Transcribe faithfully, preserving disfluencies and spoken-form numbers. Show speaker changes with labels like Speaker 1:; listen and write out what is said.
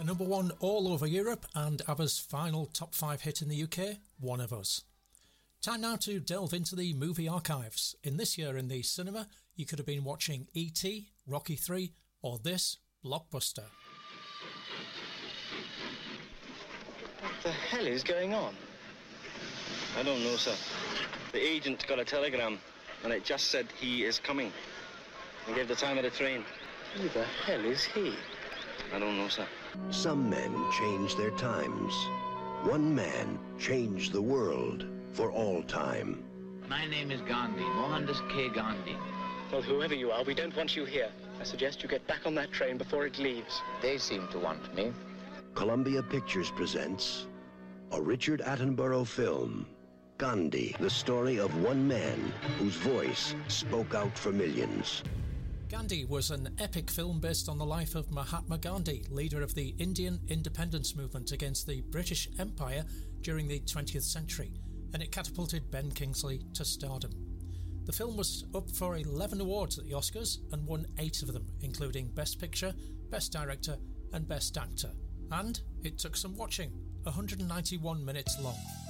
Speaker 1: A number one all over Europe and ABBA's final top five hit in the U K, One of Us. Time now to delve into the movie archives. In this year in the cinema, you could have been watching E T, Rocky three, or this, Blockbuster.
Speaker 2: What the hell is going on?
Speaker 3: I don't know, sir. The agent got a telegram, and it just said he is coming. He gave the time of the train.
Speaker 2: Who the hell is he?
Speaker 3: I don't know, sir.
Speaker 4: Some men change their times. One man changed the world for all time.
Speaker 5: My name is Gandhi, Mohandas K. Gandhi.
Speaker 2: Well, whoever you are, we don't want you here. I suggest you get back on that train before it leaves.
Speaker 5: They seem to want me.
Speaker 4: Columbia Pictures presents a Richard Attenborough film, Gandhi, the story of one man whose voice spoke out for millions.
Speaker 1: Gandhi was an epic film based on the life of Mahatma Gandhi, leader of the Indian independence movement against the British Empire during the twentieth century, and it catapulted Ben Kingsley to stardom. The film was up for eleven awards at the Oscars and won eight of them, including Best Picture, Best Director and Best Actor. And it took some watching, one hundred ninety-one minutes long.